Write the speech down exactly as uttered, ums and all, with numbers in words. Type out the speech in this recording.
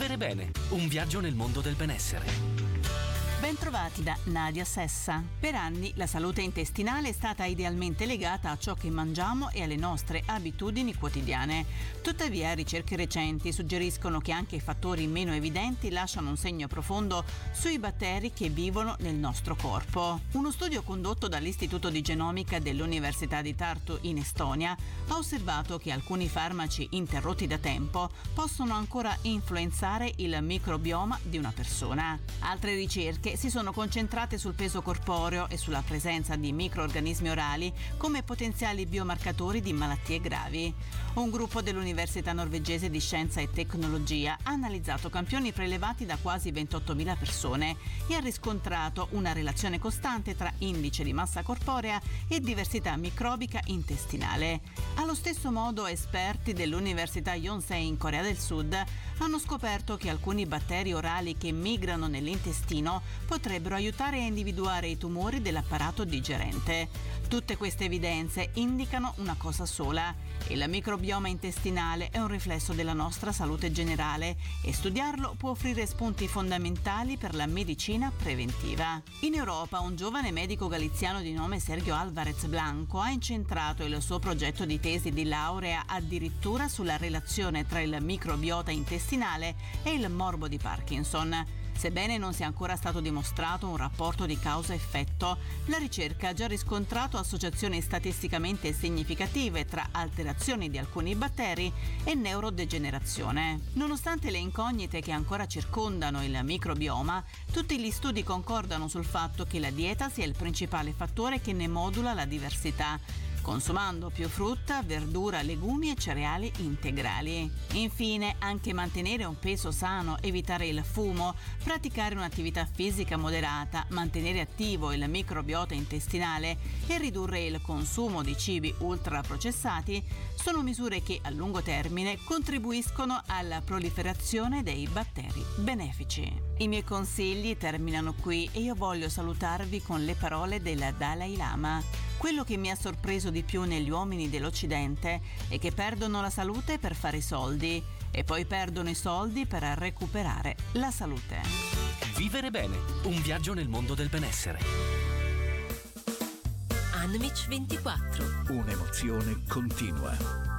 Vivere bene, un viaggio nel mondo del benessere. Bentrovati da Nadia Sessa. Per anni la salute intestinale è stata idealmente legata a ciò che mangiamo e alle nostre abitudini quotidiane. Tuttavia, ricerche recenti suggeriscono che anche i fattori meno evidenti lasciano un segno profondo sui batteri che vivono nel nostro corpo. Uno studio condotto dall'Istituto di Genomica dell'Università di Tartu in Estonia ha osservato che alcuni farmaci interrotti da tempo possono ancora influenzare il microbioma di una persona. Altre ricerche si sono concentrate sul peso corporeo e sulla presenza di microrganismi orali come potenziali biomarcatori di malattie gravi. Un gruppo dell'Università norvegese di Scienza e Tecnologia ha analizzato campioni prelevati da quasi ventottomila persone e ha riscontrato una relazione costante tra indice di massa corporea e diversità microbica intestinale. Allo stesso modo, esperti dell'Università Yonsei in Corea del Sud hanno scoperto che alcuni batteri orali che migrano nell'intestino potrebbero aiutare a individuare i tumori dell'apparato digerente. Tutte queste evidenze indicano una cosa sola: il microbioma intestinale è un riflesso della nostra salute generale e studiarlo può offrire spunti fondamentali per la medicina preventiva. In Europa, un giovane medico galiziano di nome Sergio Álvarez Blanco ha incentrato il suo progetto di tesi di laurea addirittura sulla relazione tra il microbiota intestinale e il morbo di Parkinson. Sebbene non sia ancora stato dimostrato un rapporto di causa-effetto, la ricerca ha già riscontrato associazioni statisticamente significative tra alterazioni di alcuni batteri e neurodegenerazione. Nonostante le incognite che ancora circondano il microbioma, tutti gli studi concordano sul fatto che la dieta sia il principale fattore che ne modula la diversità, consumando più frutta, verdura, legumi e cereali integrali. Infine, anche mantenere un peso sano, evitare il fumo, praticare un'attività fisica moderata, mantenere attivo il microbiota intestinale e ridurre il consumo di cibi ultraprocessati sono misure che a lungo termine contribuiscono alla proliferazione dei batteri benefici. I miei consigli terminano qui e io voglio salutarvi con le parole del Dalai Lama. Quello che mi ha sorpreso di più negli uomini dell'Occidente è che perdono la salute per fare i soldi e poi perdono i soldi per recuperare la salute. Vivere bene, un viaggio nel mondo del benessere. Anmich ventiquattro. Un'emozione continua.